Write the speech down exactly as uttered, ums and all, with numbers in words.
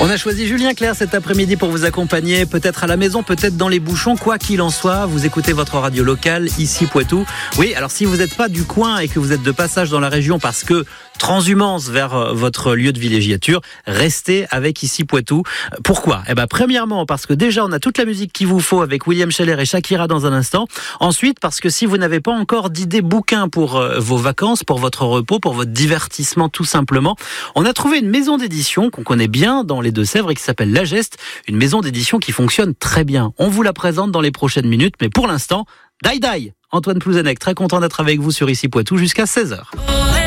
On a choisi Julien Clerc cet après-midi pour vous accompagner, peut-être à la maison, peut-être dans les bouchons, quoi qu'il en soit. Vous écoutez votre radio locale, ici Poitou. Oui, alors si vous n'êtes pas du coin et que vous êtes de passage dans la région parce que transhumance vers votre lieu de villégiature, restez avec ici Poitou. Pourquoi ? Eh ben, premièrement, parce que déjà, on a toute la musique qu'il vous faut avec William Scheller et Shakira dans un instant. Ensuite, parce que si vous n'avez pas encore d'idées bouquins pour vos vacances, pour votre repos, pour votre divertissement tout simplement, on a trouvé une maison d'édition qu'on connaît bien dans les Deux-Sèvres et qui s'appelle La Geste, une maison d'édition qui fonctionne très bien. On vous la présente dans les prochaines minutes, mais pour l'instant, Die Die, Antoine Plouzenec, très content d'être avec vous sur Ici Poitou jusqu'à seize heures.